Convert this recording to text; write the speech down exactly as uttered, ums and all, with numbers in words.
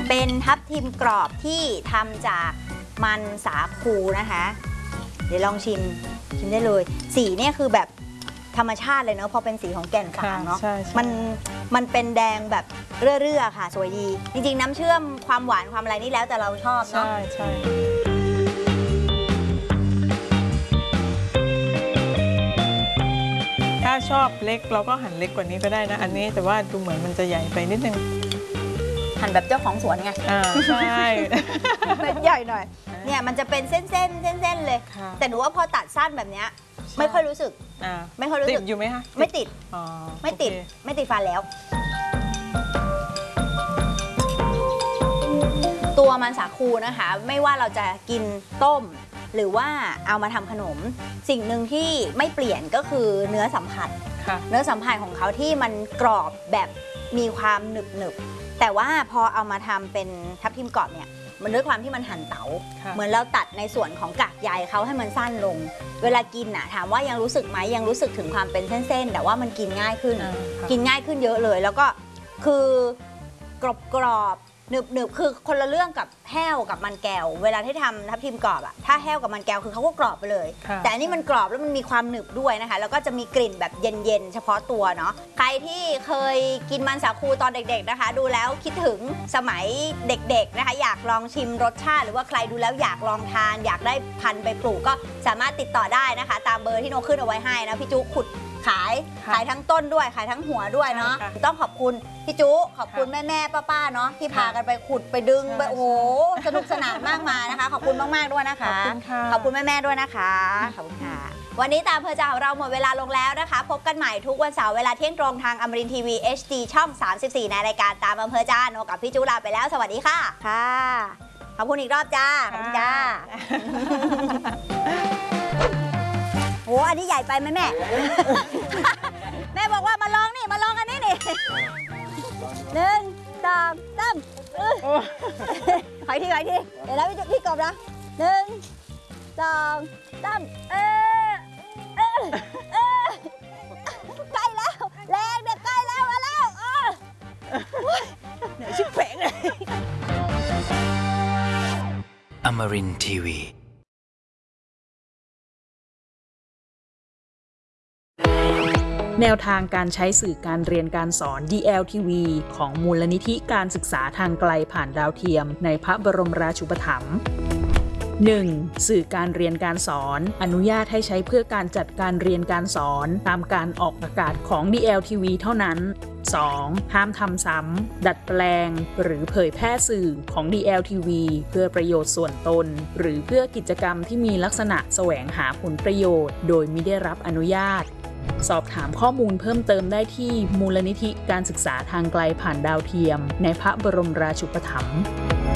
เป็นทับทิมกรอบที่ทำจากมันสาคูนะคะเดี๋ยวลองชิมชิมได้เลยสีเนี่ยคือแบบธรรมชาติเลยเนาะพอเป็นสีของแก่นฝางเนาะมันมันเป็นแดงแบบเรื่อๆค่ะสวยดีจริงๆน้ำเชื่อมความหวานความอะไรนี่แล้วแต่เราชอบเนาะใช่ใช่ถ้าชอบเล็กเราก็หั่นเล็กกว่านี้ก็ได้นะอันนี้แต่ว่าดูเหมือนมันจะใหญ่ไปนิดนึงหั่นแบบเจ้าของสวนไงอ่าใช่เป็นใหญ่หน่อยเนี่ยมันจะเป็นเส้นเส้นเส้นเส้นเลยแต่หนูว่าพอตัดสั้นแบบเนี้ยไม่ค่อยรู้สึกไม่ค่อยรู้สึกติดอยู่ไหมคะไม่ติดไม่ติดไม่ติดฟันแล้วตัวมันสาคูนะคะไม่ว่าเราจะกินต้มหรือว่าเอามาทำขนมสิ่งหนึ่งที่ไม่เปลี่ยนก็คือเนื้อสัมผัสเนื้อสัมผัสของเขาที่มันกรอบแบบมีความหนึบหนึบแต่ว่าพอเอามาทำเป็นทับทิมกรอบเนี่ยมันด้วยความที่มันหั่นเต๋าเหมือนเราตัดในส่วนของกากใยเขาให้มันสั้นลงเวลากินน่ะถามว่ายังรู้สึกไหมยังรู้สึกถึงความเป็นเส้นๆแต่ว่ามันกินง่ายขึ้นกินง่ายขึ้นเยอะเลยแล้วก็คือกรอบๆหนึบหนึบคือคนละเรื่องกับแห้วกับมันแก้วเวลาที่ทำทับทิมกรอบอะถ้าแห้วกับมันแก้วคือเขาก็กรอบไปเลยแต่อันนี้มันกรอบแล้วมันมีความหนึบด้วยนะคะแล้วก็จะมีกลิ่นแบบเย็นๆเฉพาะตัวเนาะใครที่เคยกินมันสาคูตอนเด็กๆนะคะดูแล้วคิดถึงสมัยเด็กๆนะคะอยากลองชิมรสชาติหรือว่าใครดูแล้วอยากลองทานอยากได้พันธุ์ไปปลูกก็สามารถติดต่อได้นะคะตามเบอร์ที่โนขึ้นเอาไว้ให้นะพี่จุขุดขายขายทั้งต้นด้วยขายทั้งหัวด้วยเนาะต้องขอบคุณพี่จุขอบคุณแม่แม่ป้าๆเนาะที่พากันไปขุดไปดึงไปโอ้โหสนุกสนานมากมายนะคะขอบคุณมากๆด้วยนะคะขอบคุณแม่ๆด้วยนะคะขอบคุณค่ะวันนี้ตามเพอร์จ่าของเราหมดเวลาลงแล้วนะคะพบกันใหม่ทุกวันเสาร์เวลาเที่ยงตรงทางอมรินทร์ทีวี เอช ดี ช่องสามสิบสี่ในรายการตามอำเภอจ้าโนกับพี่จุลาไปแล้วสวัสดีค่ะค่ะขอบคุณอีกรอบจ้าขอบคุณจ้าโอ้อันนี้ใหญ่ไปไหมแม่ แม่บอกว่ามาลองนี่มาลองอันนี้นี่หนึ่งสองสามขออีกทีขออีกทีเดี๋ยวนะพี่พี่กบนะหนึ่งสองสามเออเออเออใกล้แล้วแรงเด็กใกล้แล้วมาแล้วเออเหนื่อยชิบเป๋งเลยอมรินทร์ทีวีแนวทางการใช้สื่อการเรียนการสอน ดี แอล ที วี ของมูลนิธิการศึกษาทางไกลผ่านดาวเทียมในพระบรมราชูปถัมภ์ หนึ่ง. สื่อการเรียนการสอนอนุญาตให้ใช้เพื่อการจัดการเรียนการสอนตามการออกอากาศของ ดี แอล ที วี เท่านั้น สอง. ห้ามทำซ้ำดัดแปลงหรือเผยแพร่สื่อของ ดี แอล ที วี เพื่อประโยชน์ส่วนตนหรือเพื่อกิจกรรมที่มีลักษณะแสวงหาผลประโยชน์โดยมิได้รับอนุญาตสอบถามข้อมูลเพิ่มเติมได้ที่มูลนิธิการศึกษาทางไกลผ่านดาวเทียมในพระบรมราชูปถัมภ์